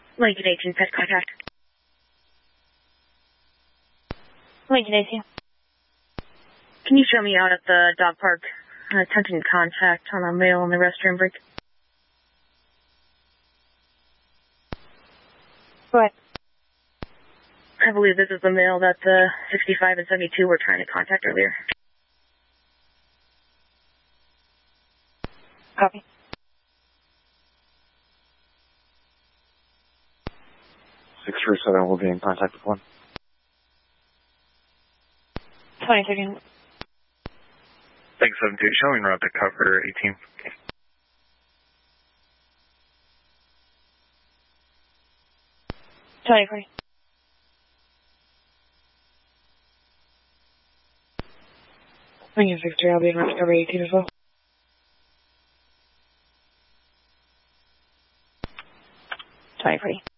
Lincoln 18, pet contact. Lincoln 18. Can you show me out at the dog park? Attempting contact on a male in the restroom break. Go ahead. I believe this is the male that the 65 and 72 were trying to contact earlier. Copy. (637) will be in contact with 1. 2013. Thanks, 72, showing route to cover 18. (2040). Lincoln 63, I'll be in route to cover 18 as well. (2040).